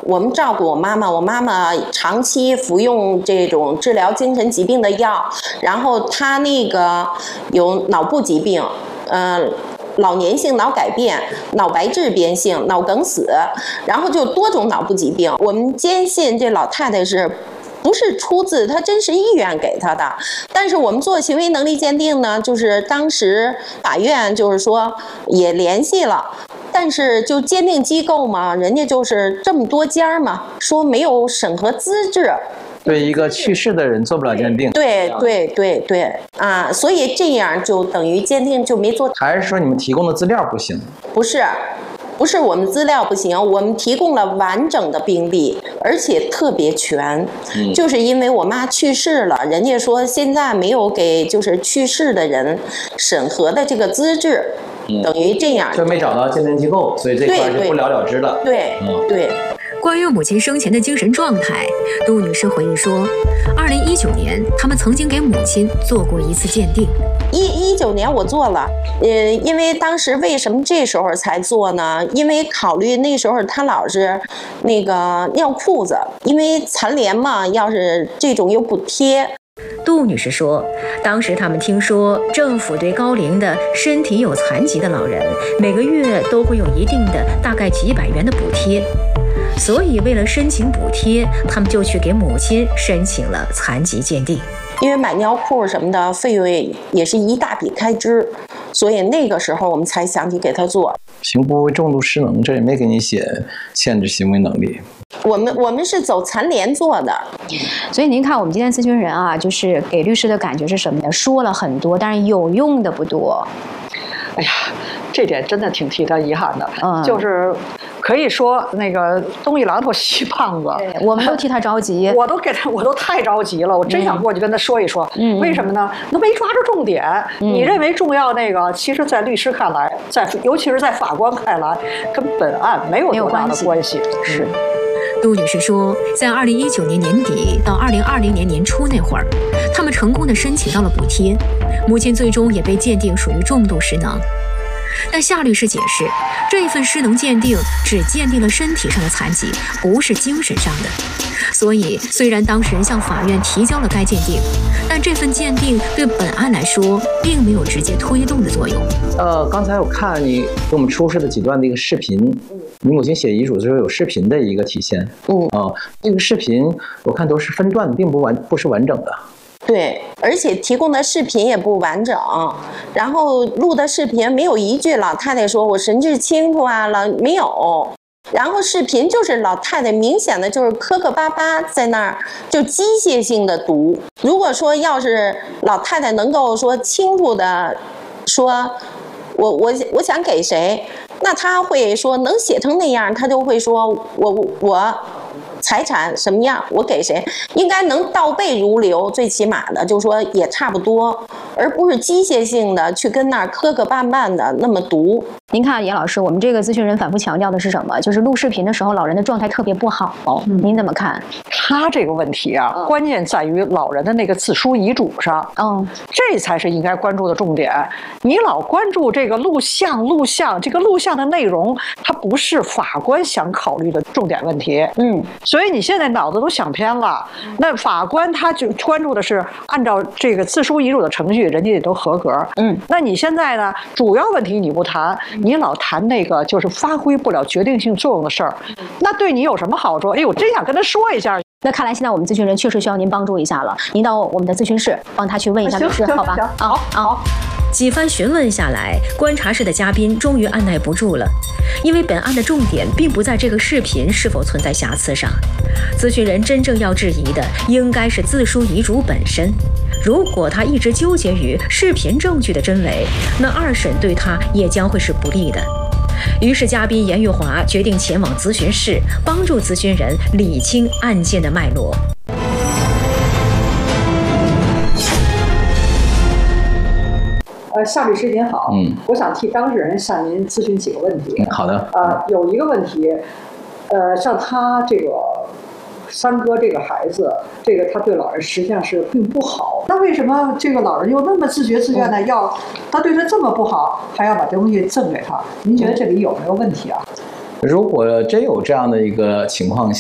我们照顾我妈妈，我妈妈长期服用这种治疗精神疾病的药，然后她那个有脑部疾病，老年性脑改变、脑白质变性、脑梗死，然后就多种脑部疾病。我们坚信这老太太不是出自她真实意愿给她的，但是我们做行为能力鉴定呢，就是当时法院就是说也联系了，但是就鉴定机构嘛，人家就是这么多家嘛，说没有审核资质。 对一个去世的人做不了鉴定。 对啊，所以这样就等于鉴定就没做。 还是说你们提供的资料不行？ 不是我们资料不行，我们提供了完整的病历，而且特别全。就是因为我妈去世了，人家说现在没有给就是去世的人审核的这个资质，等于这样就没找到鉴定机构，所以这块就不了了之了。 对。 关于母亲生前的精神状态，杜女士回忆说，2019年他们曾经给母亲做过一次鉴定。 19年我做了，因为当时为什么这时候才做呢？因为考虑那时候她老是那个尿裤子，因为残联嘛，要是这种有补贴。 杜女士说，当时他们听说政府对高龄的身体有残疾的老人每个月都会有一定的大概几百元的补贴，所以为了申请补贴，他们就去给母亲申请了残疾鉴定。 因为买尿裤什么的费用也是一大笔开支，所以那个时候我们才想起给他做。 行不为重度失能，这也没给你写限制行为能力。 我们是走残联做的。 所以您看我们今天咨询人啊，就是给律师的感觉是什么呢？说了很多，但是有用的不多。 哎呀，这点真的挺替他遗憾的。就是可以说那个东一榔头西棒子， 我们都替他着急。 我都太着急了，我真想过去跟他说一说。为什么呢？那没抓住重点。你认为重要那个，其实在律师看来，尤其是在法官看来，跟本案没有多大的关系。 是。 杜女士说，在2019年年底到2020年年初那会儿，他们成功地申请到了补贴，母亲最终也被鉴定属于重度失能。但夏律师解释，这份失能鉴定只鉴定了身体上的残疾，不是精神上的。所以，虽然当事人向法院提交了该鉴定，但这份鉴定对本案来说并没有直接推动的作用。 刚才我看你给我们出示的几段的一个视频，你母亲写遗嘱的时候有视频的一个体现。这个视频我看都是分段，并不是完整的。 对，而且提供的视频也不完整，然后录的视频没有一句老太太说我神志清楚啊了，没有。然后视频就是老太太明显的就是磕磕巴巴在那儿就机械性的读。如果说要是老太太能够说清楚的说我想给谁，那她会说能写成那样，她就会说我财产什么样我给谁，应该能倒背如流，最起码的就是说也差不多，而不是机械性的去跟那儿磕磕绊绊的那么读。 您看严老师，我们这个咨询人反复强调的是什么？就是录视频的时候老人的状态特别不好。您怎么看？ 他这个问题啊，关键在于老人的那个自书遗嘱上。这才是应该关注的重点。你老关注这个录像，这个录像的内容，它不是法官想考虑的重点问题。所以你现在脑子都想偏了。那法官他就关注的是按照这个自书遗嘱的程序，人家也都合格。那你现在呢，主要问题你不谈，你老谈那个就是发挥不了决定性作用的事儿，那对你有什么好处？哎，我真想跟他说一下。 那看来现在我们咨询人确实需要您帮助一下了，您到我们的咨询室帮他去问一下律师，好吧？ 好。 几番询问下来，观察室的嘉宾终于按耐不住了，因为本案的重点并不在这个视频是否存在瑕疵上，咨询人真正要质疑的应该是自书遗嘱本身。如果他一直纠结于视频证据的真伪，那二审对他也将会是不利的。于是嘉宾严玉华决定前往咨询室，帮助咨询人理清案件的脉络。 夏律师您好，我想替当事人向您咨询几个问题。 好的。 有一个问题，像他这个三哥这个孩子，这个他对老人实际上是并不好。那为什么这个老人又那么自觉自愿的要他对他这么不好，还要把这东西赠给他？您觉得这里有没有问题啊？ 如果真有这样的一个情况下，